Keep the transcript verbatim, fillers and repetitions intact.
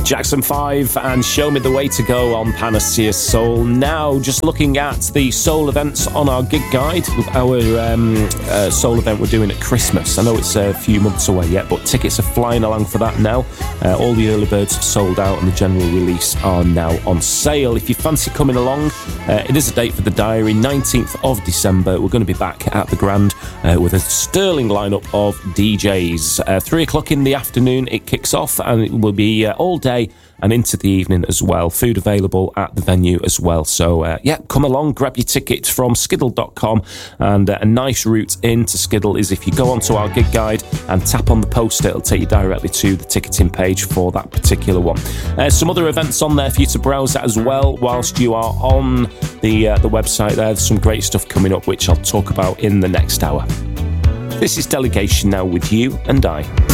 Jackson five and Show Me the Way to Go on Panacea Soul. Now, just looking at the soul events on our gig guide, our um, uh, soul event we're doing at Christmas. I know it's a few months away yet, but tickets are flying along for that now. Uh, all the early birds are sold out and the general release are now on sale. If you fancy coming along, uh, it is a date for the diary, nineteenth of December. We're going to be back at the Grand uh, with a sterling lineup of D Js. Uh, three o'clock in the afternoon it kicks off, and it will be uh, all day and into the evening as well. Food available at the venue as well. So, uh, yeah, come along, grab your tickets from skiddle dot com. And uh, a nice route into Skiddle is if you go onto our gig guide and tap on the poster, it'll take you directly to the ticketing page for that particular one. Uh, some other events on there for you to browse at as well whilst you are on the, uh, the website there. There's some great stuff coming up, which I'll talk about in the next hour. This is Delegation now with you and I.